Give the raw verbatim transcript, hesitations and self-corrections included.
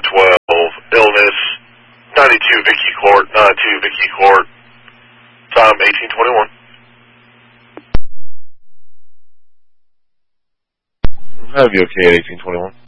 twelve, illness, ninety-two Vicky Court, ninety-two Vicky Court, time eighteen twenty-one. Have you okay at eighteen twenty-one?